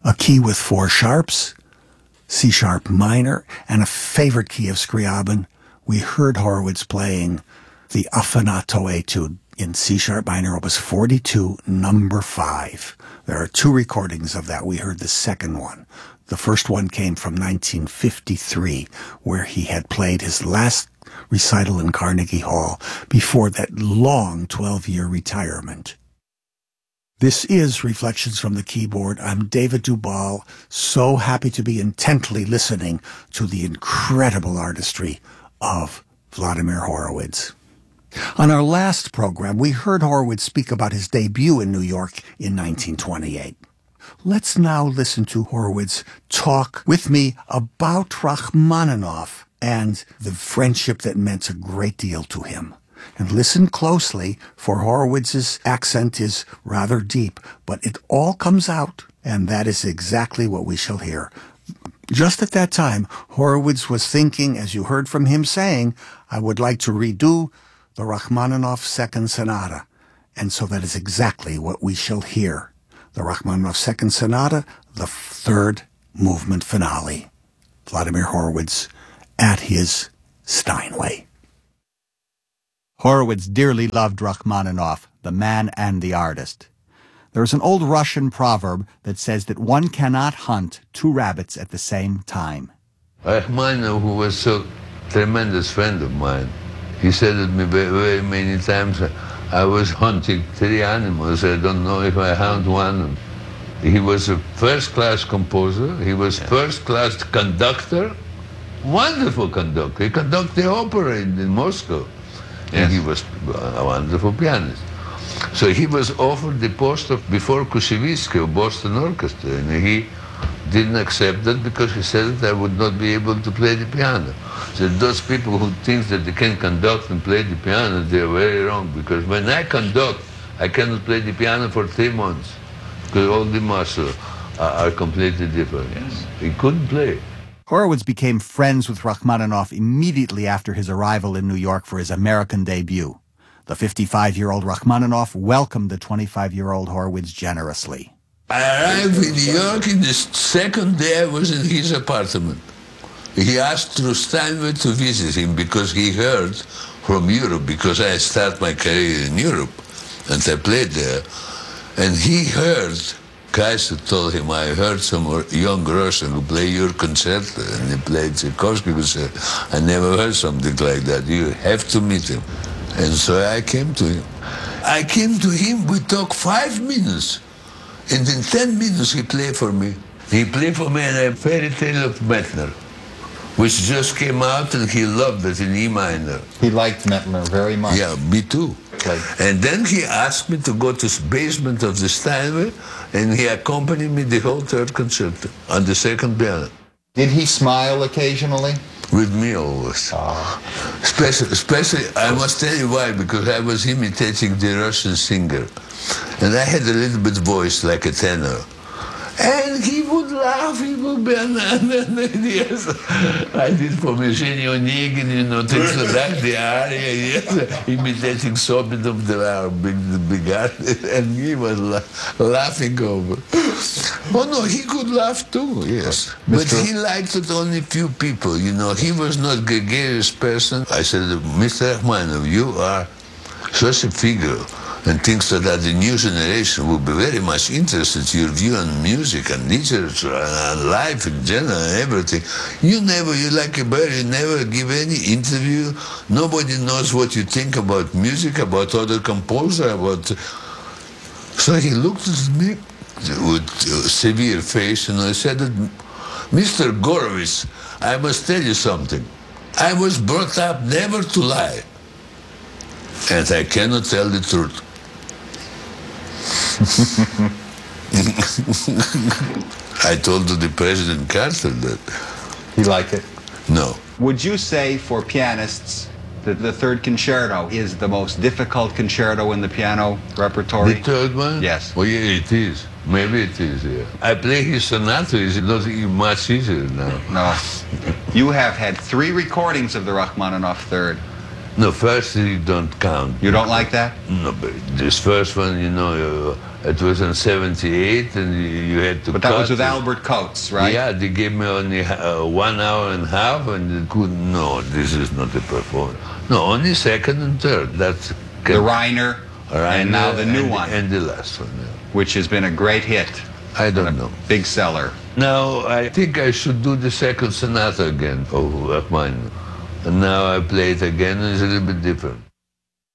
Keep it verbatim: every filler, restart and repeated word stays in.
a key with four sharps, C sharp minor, and a favorite key of Scriabin, we heard Horowitz playing the Affanato Etude in C sharp minor, opus forty-two, number five. There are two recordings of that. We heard the second one. The first one came from nineteen fifty-three, where he had played his last recital in Carnegie Hall before that long twelve-year retirement. This is Reflections from the Keyboard. I'm David Duvall, so happy to be intently listening to the incredible artistry of Vladimir Horowitz. On our last program, we heard Horowitz speak about his debut in New York in nineteen twenty-eight. Let's now listen to Horowitz talk with me about Rachmaninoff and the friendship that meant a great deal to him. And listen closely, for Horowitz's accent is rather deep, but it all comes out, and that is exactly what we shall hear. Just at that time, Horowitz was thinking, as you heard from him saying, I would like to redo the Rachmaninoff Second Sonata. And so that is exactly what we shall hear. The Rachmaninoff Second Sonata, the third movement finale. Vladimir Horowitz at his Steinway. Horowitz dearly loved Rachmaninoff, the man and the artist. There is an old Russian proverb that says that one cannot hunt two rabbits at the same time. Rachmaninoff, who was so tremendous friend of mine, he said to me very, very many times, I was hunting three animals. I don't know if I found one. He was a first-class composer. He was first-class conductor. Wonderful conductor. He conducted the opera in, in Moscow. And yes. He was a wonderful pianist. So he was offered the post of before Kushevitsky of Boston Orchestra. And he didn't accept that because he said that I would not be able to play the piano. So those people who think that they can conduct and play the piano, they are very wrong. Because when I conduct, I cannot play the piano for three months. Because all the muscles are, are completely different. Yes. He couldn't play. Horowitz became friends with Rachmaninoff immediately after his arrival in New York for his American debut. The fifty-five-year-old Rachmaninoff welcomed the twenty-five-year-old Horowitz generously. I arrived in New York, and the second day I was in his apartment. He asked through Steinway to visit him because he heard from Europe, because I started my career in Europe, and I played there. And he heard, Kaiser told him, I heard some young Russian who play your concerto, and he played Tchaikovsky concerto. I never heard something like that. You have to meet him. And so I came to him. I came to him, we talked five minutes. And in ten minutes he played for me. He played for me a fairy tale of Mettner, which just came out, and he loved it in E minor. He liked Mettner very much. Yeah, me too. Like, and then he asked me to go to the basement of the Steinway, and he accompanied me the whole third concerto on the second piano. Did he smile occasionally? With me always. Oh. Especially, especially, I must tell you why, because I was imitating the Russian singer. And I had a little bit voice like a tenor. And he would laugh, he would be an yes. I did for Evgeny Onegin, you know, things like that, the aria, yes, imitating Sobin of the hour, big, the big artist, and he was la laughing over. Oh no, he could laugh too, yes. But he liked it only few people, you know, he was not a gregarious person. I said, Mister Rachmaninoff, you are such a figure, and thinks that the new generation will be very much interested in your view on music and literature and life in general and everything. You never, you like a bird, you never give any interview. Nobody knows what you think about music, about other composers, about... So he looked at me with a severe face, and I said, Mister Gorovitz, I must tell you something. I was brought up never to lie, and I cannot tell the truth. I told the President Carter that. He liked it? No. Would you say for pianists that the third concerto is the most difficult concerto in the piano repertory? The third one? Yes. Oh, yeah, it is. Maybe it is, yeah. I play his sonata, it's not much easier now. No. You have had three recordings of the Rachmaninoff third. No, first you don't count. You don't like that? No, but this first one, you know, uh, It was in seventy-eight, and you, you had to But that cut was with it. Albert Coates, right? Yeah, they gave me only uh, one hour and a half, and they couldn't, no, this is not a performance. No, only second and third. That's The Reiner, and now the new and, one, And the last one, yeah. which has been a great hit. I don't know. Big seller. Now, I think I should do the second sonata again of Rachmaninoff. And now I play it again, and it's a little bit different.